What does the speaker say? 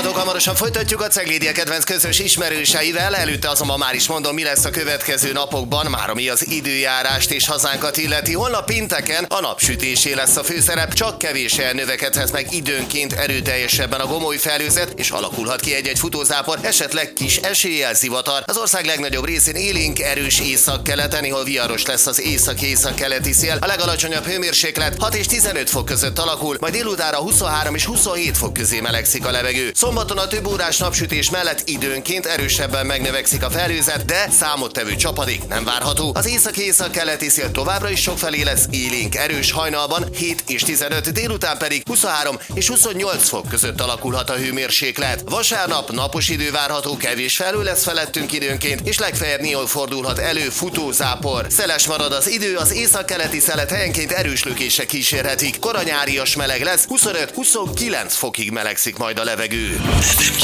hallgatók, hamarosan folytatjuk a Ceglédia kedvenc közös ismerőseivel. Előtte azonban már is mondom, mi lesz a következő napokban, már ami az időjárást és hazánkat illeti. Holnap pénteken a napsütésé lesz a főszerep, csak kevés növekedhet meg időnként erőteljesebben a gomoly felhőzet, és alakulhat ki egy-egy futózápor, esetleg kis eséllyel zivatar. Az ország legnagyobb részén élénk erős északkeleten, ahol viharos lesz az észak-északkeleti szél. A legalacsonyabb hőmérséklet 6 és 15 fok között alakul, majd délutánra 23 és 27 fok közé melegszik a levegő. Szombaton a több órás napsütés mellett időnként erősebben megnövekszik a felhőzet, de számottevő csapadék nem várható. Az észak-északkeleti szél továbbra is sokfelé lesz élénk erős, hajnalban 7 és 15, délután pedig 23 és 28 fok között alakulhat a hőmérséklet. Vasárnap napos idő várható, kevés felhő lesz felettünk időnként, és legfeljebb néhol fordulhat elő futózápor. Szeles marad az idő, az északkeleti szelet helyenként erős lökések kísérhetik. Koranyárias meleg lesz, 25-29 fokig melegszik majd a levegő.